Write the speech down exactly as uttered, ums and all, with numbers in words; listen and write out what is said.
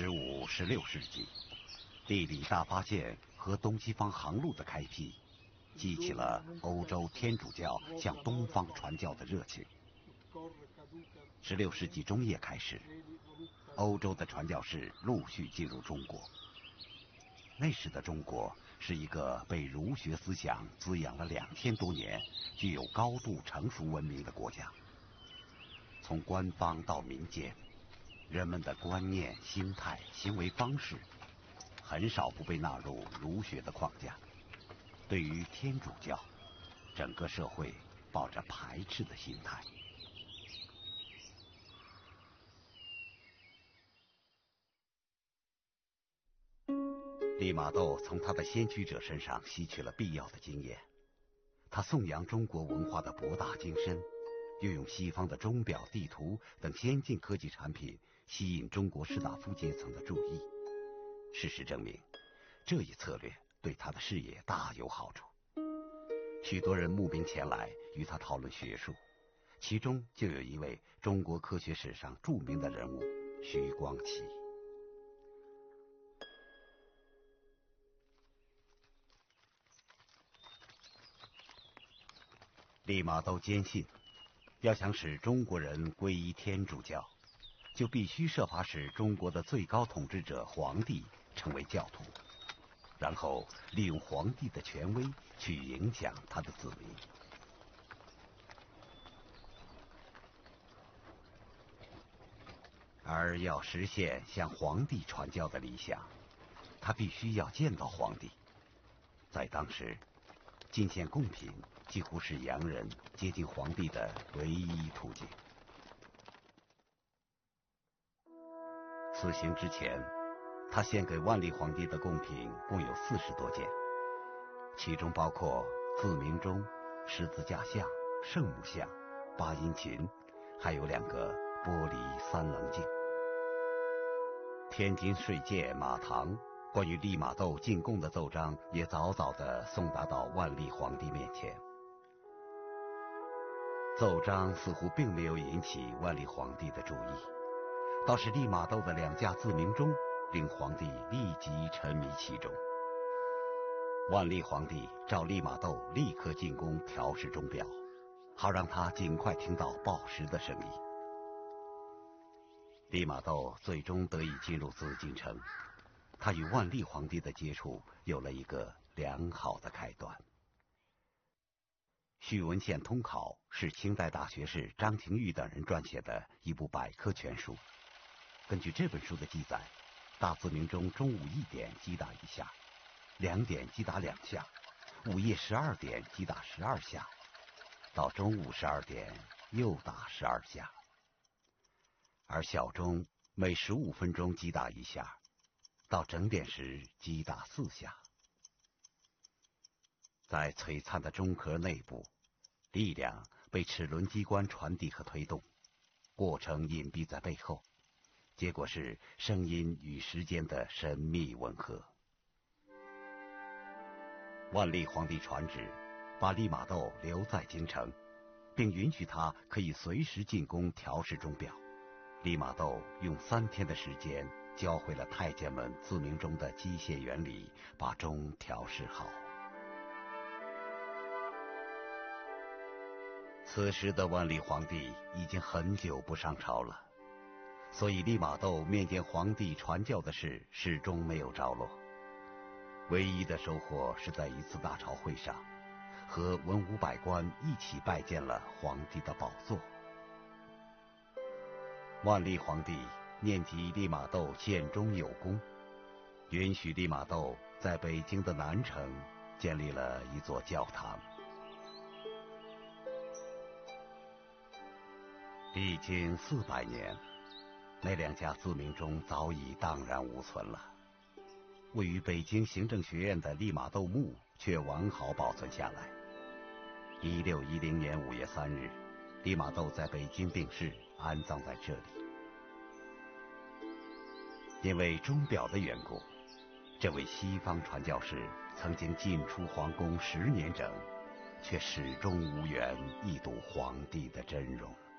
十五、十六世纪，地理大发现和东西方航路的开辟，激起了欧洲天主教向东方传教的热情。十六世纪中叶开始，欧洲的传教士陆续进入中国。那时的中国是一个被儒学思想滋养了两千多年、具有高度成熟文明的国家。从官方到民间，人们的观念、心态、行为方式，很少不被纳入儒学的框架。对于天主教，整个社会抱着排斥的心态。利玛窦从他的先驱者身上吸取了必要的经验，他颂扬中国文化的博大精深，又用西方的钟表、地图等先进科技产品吸引中国士大夫阶层的注意。事实证明，这一策略对他的事业大有好处。许多人慕名前来与他讨论学术，其中就有一位中国科学史上著名的人物徐光启。利玛窦坚信，要想使中国人皈依天主教，就必须设法使中国的最高统治者皇帝成为教徒，然后利用皇帝的权威去影响他的子民。而要实现向皇帝传教的理想，他必须要见到皇帝。在当时，进献贡品几乎是洋人接近皇帝的唯一途径。此行之前，他献给万历皇帝的贡品共有四十多件，其中包括自鸣钟、十字架像、圣母像、八音琴，还有两个玻璃三棱镜。天津税界马堂关于利玛窦进贡的奏章也早早地送达到万历皇帝面前。奏章似乎并没有引起万历皇帝的注意，倒是利玛窦的两架自鸣钟令皇帝立即沉迷其中。万历皇帝召利玛窦立刻进宫调试钟表，好让他尽快听到报时的声音。利玛窦最终得以进入紫禁城，他与万历皇帝的接触有了一个良好的开端。《徐文宪通考》是清代大学士张廷玉等人撰写的一部百科全书。根据这本书的记载，大自鸣钟中午一点击打一下，两点击打两下，午夜十二点击打十二下，到中午十二点又打十二下。而小钟每十五分钟击打一下，到整点时击打四下。在璀璨的钟壳内部，力量被齿轮机关传递和推动，过程隐蔽在背后，结果是声音与时间的神秘吻合。万历皇帝传旨，把利玛窦留在京城，并允许他可以随时进宫调试钟表。利玛窦用三天的时间教会了太监们自鸣钟的机械原理，把钟调试好。此时的万历皇帝已经很久不上朝了，所以利玛窦面见皇帝传教的事始终没有着落。唯一的收获是在一次大朝会上，和文武百官一起拜见了皇帝的宝座。万历皇帝念及利玛窦献钟有功，允许利玛窦在北京的南城建立了一座教堂。历经四百年，那两架自鸣钟早已荡然无存了。位于北京行政学院的利玛窦墓却完好保存下来。一六一零年五月三日，利玛窦在北京病逝，安葬在这里。因为钟表的缘故，这位西方传教士曾经进出皇宫十年整，却始终无缘一睹皇帝的真容。